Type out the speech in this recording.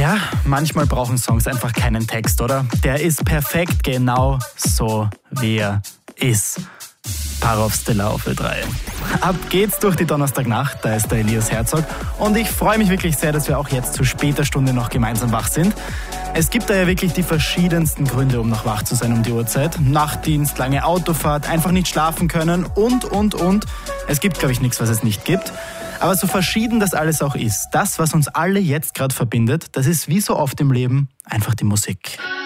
Ja, manchmal brauchen Songs einfach keinen Text, oder? Der ist perfekt, genau so wie er ist. Parov Stella auf Ö3. Ab geht's durch die Donnerstagnacht, da ist der Elias Herzog. Und ich freue mich wirklich sehr, dass wir auch jetzt zu später Stunde noch gemeinsam wach sind. Es gibt da ja wirklich die verschiedensten Gründe, um noch wach zu sein um die Uhrzeit. Nachtdienst, lange Autofahrt, einfach nicht schlafen können und. Es gibt, glaube ich, nichts, was es nicht gibt. Aber so verschieden das alles auch ist, das, was uns alle jetzt gerade verbindet, das ist wie so oft im Leben einfach die Musik.